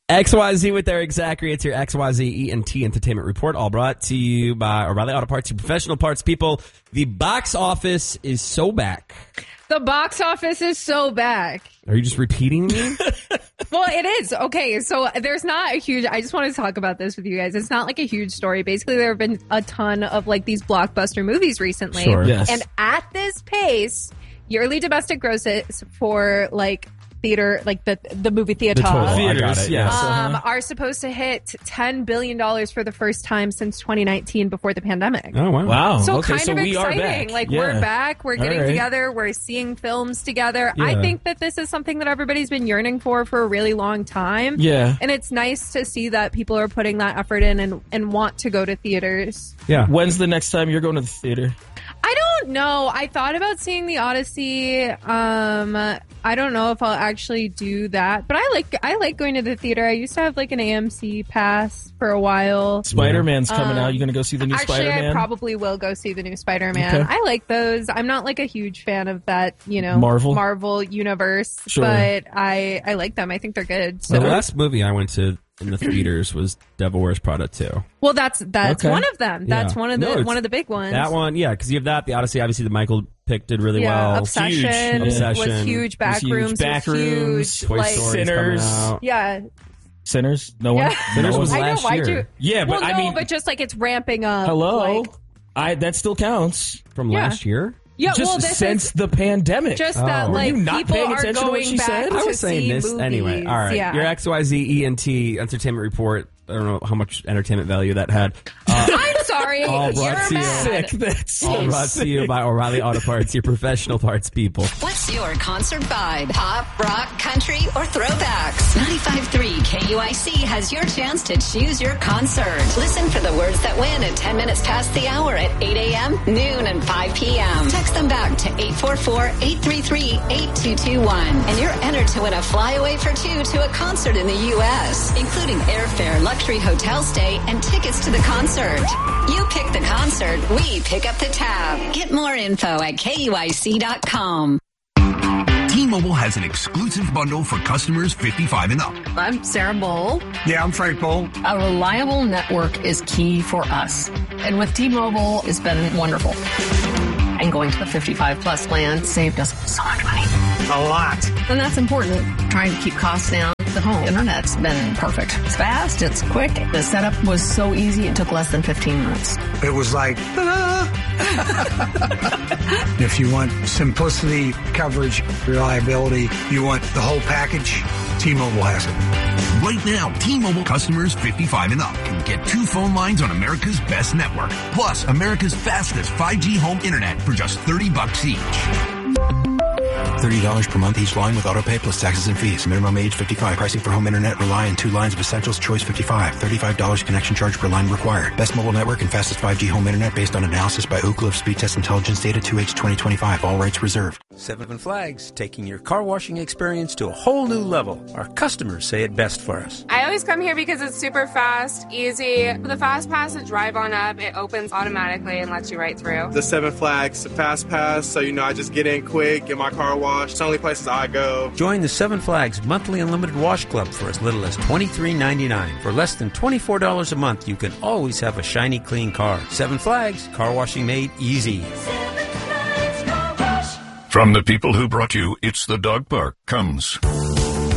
XYZ with Eric Zachary. It's your XYZ ENT Entertainment Report, all brought to you by O'Reilly Auto Parts, your professional parts people. The box office is so back. The box office is so back. Are you just repeating me? Well, it is. Okay, so there's not a huge... I just want to talk about this with you guys. It's not like a huge story. Basically, there have been a ton of like these blockbuster movies recently. Sure. Yes. And at this pace, yearly domestic grosses for like theater, like the movie theater, I got Theaters, it, yes. are supposed to hit $10 billion for the first time since 2019 before the pandemic. Oh, wow. Wow. So okay, kind so of we are exciting. back. Like Yeah. we're back. We're getting All right. together. We're seeing films together. Yeah. I think that this is something that everybody's been yearning for a really long time. Yeah. And it's nice to see that people are putting that effort in and want to go to theaters. Yeah. When's the next time you're going to the theater? I don't know. I thought about seeing The Odyssey. I don't know if I'll actually do that, but I like going to the theater. I used to have like an AMC pass for a while. Spider-Man's coming out. You going to go see the new Actually, Spider-Man? I probably will go see the new Spider-Man. Okay. I like those. I'm not like a huge fan of that, Marvel universe, Sure. but I like them. I think they're good. So, The last movie I went to in the theaters was Devil Wears Prada 2. well, that's Okay. one of them. That's Yeah. one of No, the it's- one of the big ones. That one, yeah, because you have that. The Odyssey, obviously, the Michael pick did really well. Obsession, Huge. was Obsession. huge. Was huge. Backrooms, Backrooms, was huge. Toy Like, Story's Sinners. coming out. yeah, Sinners? No one? yeah. Sinners was I know. last Why'd year. you? Yeah, but well, I mean... but just like it's ramping up. hello? Like, That still counts. From Yeah. last year? yeah. Just well, this since is the pandemic. just that Were like you not people paying are attention to what going she back said? to I was saying see this movies. anyway. All right. Yeah. Your XYZ ENT Entertainment Report. I don't know how much entertainment value that had. I'm sorry. All You're brought to you. mad. Sick. That's All so brought sick. to you by O'Reilly Auto Parts, your professional parts people. What's your concert vibe? Pop, rock, country, or throwbacks? 95.3 KUIC has your chance to choose your concert. Listen for the words that win at 10 minutes past the hour at 8 a.m., noon, and 5 p.m. Text them back to 844-833-8221. And you're entered to win a flyaway for two to a concert in the U.S., including airfare, luxury hotel stay, and tickets to the concert. You pick the concert, we pick up the tab. Get more info at KUIC.com. T-Mobile has an exclusive bundle for customers 55 and up. I'm Sarah Bowl. Yeah, I'm Frank Bowl. A reliable network is key for us. And with T-Mobile, it's been wonderful. And going to the 55 plus plan saved us so much money. A lot. And that's important. Trying to keep costs down. The home internet's been perfect. It's fast, it's quick. The setup was so easy, it took less than 15 minutes. It was like, ta-da! If you want simplicity, coverage, reliability, you want the whole package, T-Mobile has it. Right now, T-Mobile customers 55 and up can get 2 phone lines on America's best network, plus America's fastest 5G home internet for just $30 each. $30 per month each line with autopay plus taxes and fees. Minimum age 55. Pricing for home internet rely on 2 lines of Essentials Choice 55. $35 connection charge per line required. Best mobile network and fastest 5G home internet based on analysis by Ookla of Speed Test Intelligence data 2H 2025. All rights reserved. Seven Flags, taking your car washing experience to a whole new level. Our customers say it best for us. I always come here because it's super fast, easy. With the Fast Pass to drive on up, it opens automatically and lets you right through. The Seven Flags Fast Pass, so I just get in quick, get my car washed. It's the only places I go. Join the Seven Flags monthly unlimited wash club for as little as $23.99. For less than $24 a month, you can always have a shiny, clean car. Seven Flags, car washing made easy. From the people who brought you It's the Dog Park comes